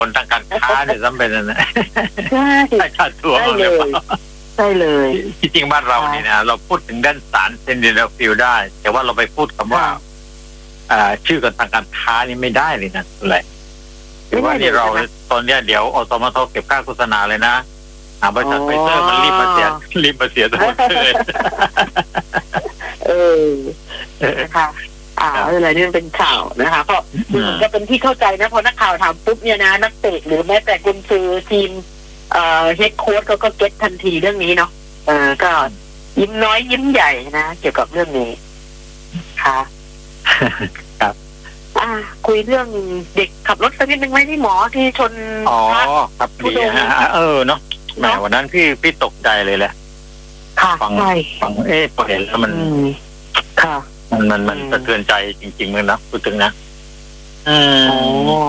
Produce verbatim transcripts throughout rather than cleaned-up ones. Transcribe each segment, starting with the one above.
ผลทางการค้าเนี่ยจำเป็นนะใช่ใช่ขาดตัวใช่เลยใช่เลยที่จริงบ้านเรานี่นะเราพูดถึงด้านสารเซนเดลฟิลได้ แต่ว่าเราไปพูดคำว่าอ่าชื่อกันทางการค้านี่ไม่ได้เลยนะอะไรหรือว่านี่เราตอนเนี้ยเดี๋ยวอสมทเก็บค่าโฆษณาเลยนะบริษัทไฟเซอร์มันรีบมาเสียรีบมาเสียตัวเลยเออนะคะอ่าอะไรนี่มันเป็นข่าวนะคะก็มันก็เป็นที่เข้าใจนะพอนักข่าวถามปุ๊บเนี่ยนะนักเตะหรือแม้แต่กุนซือทีมเอ่อเฮดโค้ชเขาก็เก็ตทันทีเรื่องนี้เนาะเออก็ยิ้มน้อยยิ้มใหญ่นะเกี่ยวกับเรื่องนี้ค่ะครับอ่าคุยเรื่องเด็กขับรถสักนิดนึงไหมที่หมอที่ชนอ๋อครับดีฮะเออเนาะแหมวันนั้นพี่พี่ตกใจเลยแหละค่ะฟังใช่ฟังเอ๊ะพอเห็นแล้วมันค่ะมันมันมันสะเทือนใจจริงๆเลยนะพูดถึงนะอืมอ๋อ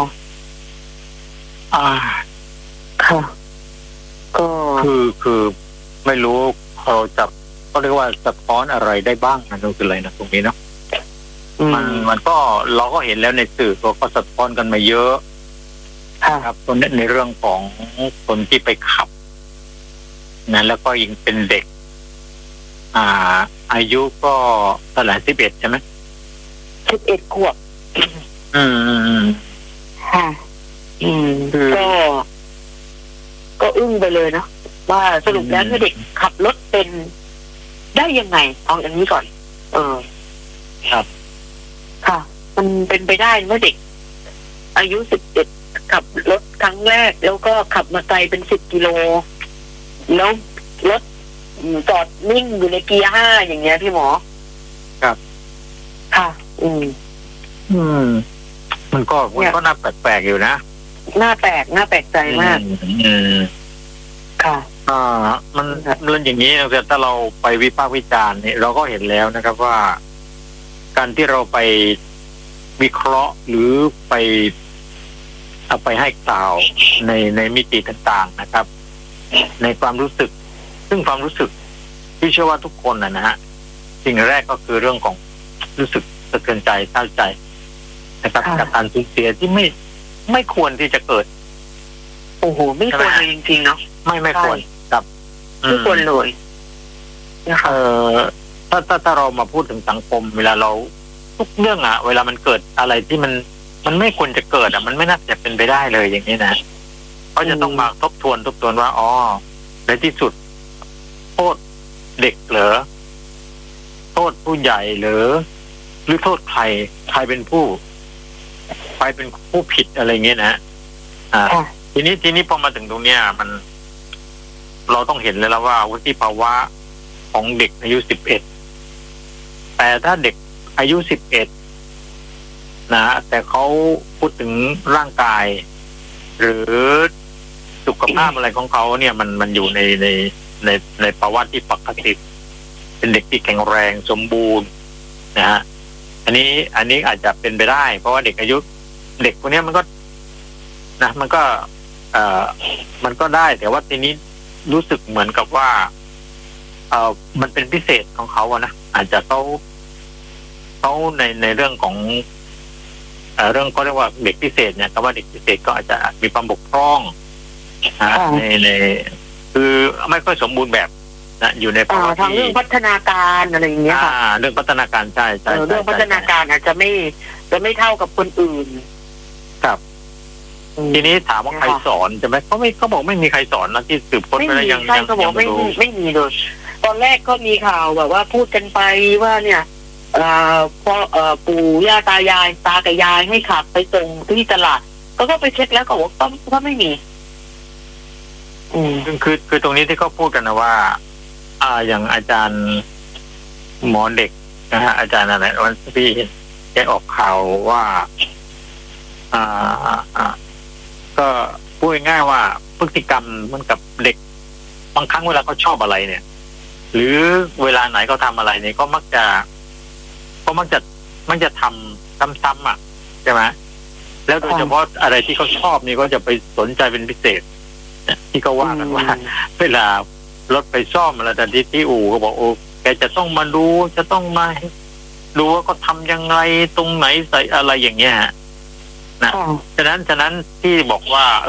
อ่าค่ะก็คือคือไม่รู้เขาจะก็เรียกว่าสะท้อนอะไรได้บ้างนะนั่นคืออะไรนะตรงนี้เนาะมันมันก็เราก็เห็นแล้วในสื่อเขาก็สะท้อนกันมาเยอะครับคนในเรื่องของคนที่ไปขับนะแล้วก็ยิงเป็นเด็ก อ่า อายุก็เท่าไหร่สิบเอ็ดใช่ไหมสิบเอ็ดขวบอืมอืมค่ะ อืมก็ ก็อึ้งไปเลยเนาะว่าสรุปแล้วเด็กขับรถเป็นได้ยังไงเอาอย่างนี้ก่อน เออครับค่ะ มันเป็นไปได้ว่าเด็ก อายุสิบเอ็ดขับรถครั้งแรก แล้วก็ขับมาไกลเป็นสิบกิโลแล้วรถจอดนิ่งอยู่ในเกียร์ห้าอย่างเงี้ยพี่หมอครับค่ะ อืมอืม มันก็มันก็น่าแปลกๆอยู่นะน่าแปลกน่าแปลกใจมากอืมค่ะอ่า มันมันอย่างนี้นะถ้าเราไปวิพากษ์วิจารณ์เนี่ยเราก็เห็นแล้วนะครับว่า การที่เราไปวิเคราะห์หรือไปเอาไปให้กล่าวในในมิติต่างๆนะครับ ในความรู้สึก ซึ่งความรู้สึกที่เชื่อว่าทุกคนนะฮะสิ่งแรกก็คือเรื่องของรู้สึกสะเทือนใจเศร้าใจนะครับกับการสูญเสียที่ไม่ไม่ควรที่จะเกิดโอ้โหไม่ควรเลยจริงๆเนาะไม่ไม่ควรครับไม่ควรเลยนะคะเออถ้าถ้าถ้าเรามาพูดถึงสังคม เวลาเราทุกเรื่องอะเวลามันเกิดอะไรที่มันมันไม่ควรจะเกิดอะมันไม่น่าจะเป็นไปได้เลยอย่างนี้นะเขาจะต้องมาทบทวนทบทวนว่าอ๋อในที่สุดโทษเด็กเหรอโทษผู้ใหญ่เหรอหรือโทษใครใครเป็นผู้ใครเป็นผู้ผิดอะไรเงี้ยนะอ่าทีนี้ทีนี้พอมาถึงตรงเนี้ยมันเราต้องเห็นเลยแล้วว่าวุฒิภาวะของเด็กอายุสิบเอ็ดแต่ถ้าเด็กอายุสิบเอ็ดนะแต่เขาพูดถึงร่างกาย หรือสุขภาพอะไรของเขาเนี่ยมันมันอยู่ในในในในภาวะที่ปกติเป็นเด็กที่แข็งแรงสมบูรณ์นะฮะอันนี้อันนี้อาจจะเป็นไปได้ เพราะว่าเด็กอายุเด็กพวกนี้มันก็นะมันก็เอ่อมันก็ได้แต่ว่าทีนี้รู้สึกเหมือนกับว่าเอ่อมันเป็นพิเศษของเขาอะนะอาจจะเขาเขาในในเรื่องของเอ่อเรื่องก็เรียกว่าเด็กพิเศษเนี่ยคำว่าเด็กพิเศษก็อาจจะมีความบกพร่องนะในในคือไม่ค่อยสมบูรณ์แบบนะอยู่ในภาวะทางเรื่องพัฒนาการอะไรอย่างเงี้ยค่ะเรื่องพัฒนาการใช่ใช่เรื่องพัฒนาการอาจจะไม่จะไม่เท่ากับคนอื่นครับทีนี้ถามว่าใครสอนใช่ไหมเขาไม่เขาบอกไม่มีใครสอนนะที่สืบค้นไปแล้วยังใช่เขาบอกไม่ไม่มีเลยตอนแรกก็มีข่าวแบบว่าพูดกันไปว่าเนี่ยเอ่อพ่อเอ่อปู่ย่าตายายตากับยายให้ขับไปส่งที่ตลาดก็ก็ไปเช็คแล้วก็บอกก็ก็ไม่มีอืมคือคือตรงนี้ที่เขาพูดกันนะว่า อ่าอย่างอาจารย์หมอเด็กนะฮะอาจารย์อะไรวันที่แกออกข่าวว่า อ่าอ่าก็พูดง่ายๆว่าพฤติกรรมมันกับเด็กบางครั้งเวลาเขาชอบอะไรเนี่ย หรือเวลาไหนเขาทำอะไรเนี่ยก็มักจะก็มักจะมันจะทำซ้ำๆอ่ะใช่ไหมแล้วโดยเฉพาะอะไรที่เขาชอบนี่ก็จะไปสนใจเป็นพิเศษที่เขาว่ากันว่าเวลารถไปซ่อมอะไรแต่ที่ที่อู่เขาบอกโอ้แกจะต้องมาดูจะต้องมาดูว่าเขาทำยังไงตรงไหนใส่อะไรอย่างเงี้ยนะฉะนั้นฉะนั้นที่บอกว่า